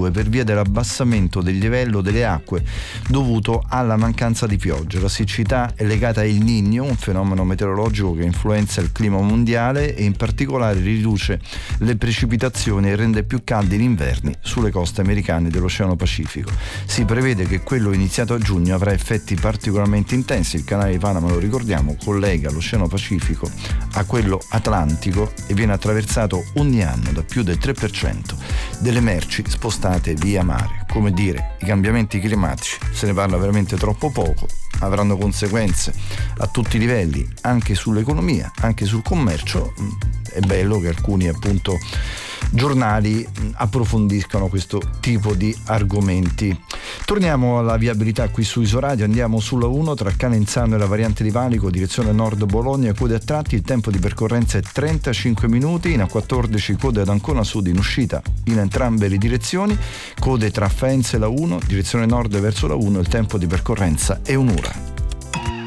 A2 per via dell'abbassamento del livello delle acque dovuto alla mancanza di piogge. La siccità è legata a El Niño, un fenomeno meteorologico che influenza il clima mondiale e in particolare riduce le precipitazioni e rende più caldi gli inverni sulle coste americane dell'Oceano Pacifico. Si prevede che quello iniziato a giugno avrà effetti particolarmente intensi. Il canale di Panama, lo ricordiamo, collega l'Oceano Pacifico a quello Atlantico e viene attraversato ogni anno da più del 3% delle merci spostate via mare. Come dire, i cambiamenti climatici, se ne parla veramente troppo poco, avranno conseguenze a tutti i livelli, anche sull'economia, anche sul commercio. È bello che alcuni appunto giornali approfondiscano questo tipo di argomenti. Torniamo alla viabilità qui su Isoradio, andiamo sulla 1 tra Canenzano e la variante di Valico, direzione nord Bologna, code a tratti, il tempo di percorrenza è 35 minuti, in A14 code ad Ancona Sud in uscita in entrambe le direzioni, code tra Faenza e la 1, direzione nord verso la 1, il tempo di percorrenza è un'ora.